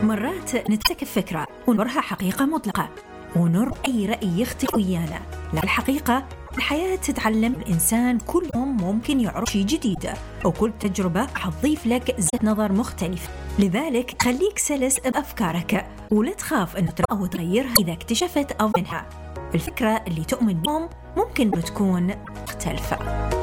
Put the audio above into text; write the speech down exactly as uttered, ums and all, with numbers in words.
مرات نترك فكرة ونرها حقيقة مطلقة ونر أي رأي يختلف ويانا، لا الحقيقة الحياة تتعلم الإنسان كل يوم ممكن يعرف شيء جديد، وكل تجربة حتضيف لك زاوية نظر مختلفة. لذلك خليك سلس بأفكارك ولا تخاف أن ترى أو تغيرها إذا اكتشفت أو منها الفكرة اللي تؤمن بهم ممكن تكون مختلفة.